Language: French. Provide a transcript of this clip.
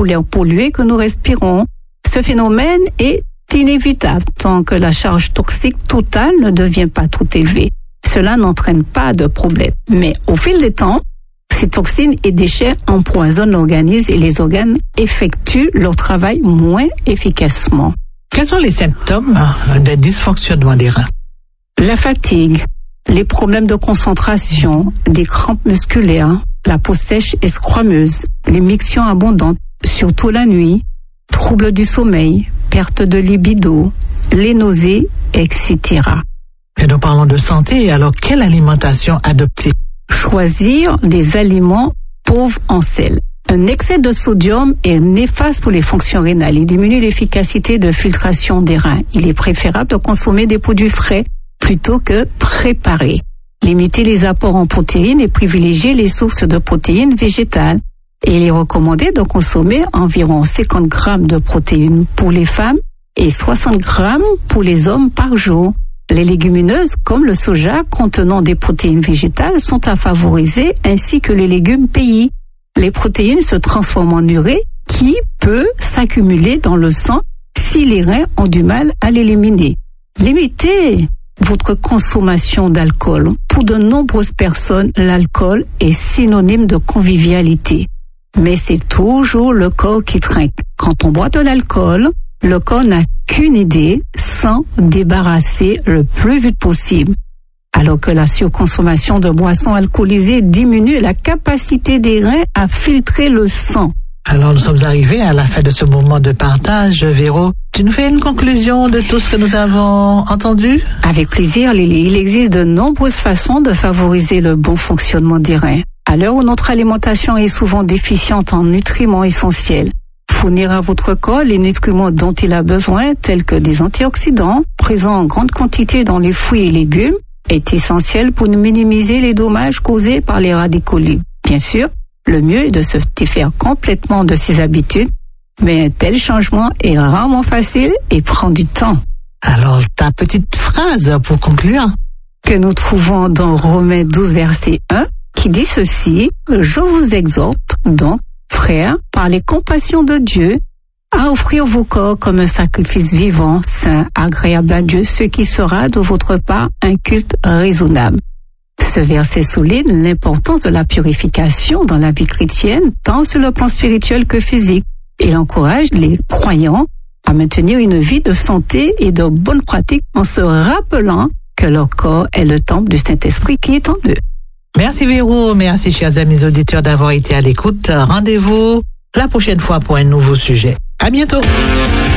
pour l'air pollué que nous respirons. Ce phénomène est inévitable tant que la charge toxique totale ne devient pas trop élevée. Cela n'entraîne pas de problème. Mais au fil du temps, ces toxines et déchets empoisonnent l'organisme et les organes effectuent leur travail moins efficacement. Quels sont les symptômes de dysfonctionnement des reins? La fatigue, les problèmes de concentration, des crampes musculaires, la peau sèche et squameuse, les mictions abondantes, surtout la nuit, troubles du sommeil, perte de libido, les nausées, etc. Et nous parlons de santé, alors quelle alimentation adopter? Choisir des aliments pauvres en sel. Un excès de sodium est néfaste pour les fonctions rénales. Il diminue l'efficacité de filtration des reins. Il est préférable de consommer des produits frais plutôt que préparés. Limiter les apports en protéines et privilégier les sources de protéines végétales. Et il est recommandé de consommer environ 50 grammes de protéines pour les femmes et 60 grammes pour les hommes par jour. Les légumineuses, comme le soja contenant des protéines végétales, sont à favoriser, ainsi que les légumes pays. Les protéines se transforment en urée qui peut s'accumuler dans le sang si les reins ont du mal à l'éliminer. Limitez votre consommation d'alcool. Pour de nombreuses personnes, l'alcool est synonyme de convivialité. Mais c'est toujours le corps qui trinque. Quand on boit de l'alcool, le corps n'a qu'une idée, s'en débarrasser le plus vite possible. Alors que la surconsommation de boissons alcoolisées diminue la capacité des reins à filtrer le sang. Alors nous sommes arrivés à la fin de ce moment de partage. Véro, tu nous fais une conclusion de tout ce que nous avons entendu? Avec plaisir, Lily. Il existe de nombreuses façons de favoriser le bon fonctionnement des reins. À l'heure où notre alimentation est souvent déficiente en nutriments essentiels, fournir à votre corps les nutriments dont il a besoin, tels que des antioxydants, présents en grande quantité dans les fruits et légumes, est essentiel pour minimiser les dommages causés par les radicaux libres. Bien sûr, le mieux est de se défaire complètement de ces habitudes, mais un tel changement est rarement facile et prend du temps. Alors, ta petite phrase pour conclure? Que nous trouvons dans Romains 12, verset 1, qui dit ceci: « Je vous exhorte donc, frères, par les compassions de Dieu, à offrir vos corps comme un sacrifice vivant, saint, agréable à Dieu, ce qui sera de votre part un culte raisonnable. » Ce verset souligne l'importance de la purification dans la vie chrétienne, tant sur le plan spirituel que physique. Il encourage les croyants à maintenir une vie de santé et de bonnes pratiques en se rappelant que leur corps est le temple du Saint-Esprit qui est en eux. Merci Véro, merci chers amis auditeurs d'avoir été à l'écoute. Rendez-vous la prochaine fois pour un nouveau sujet. À bientôt.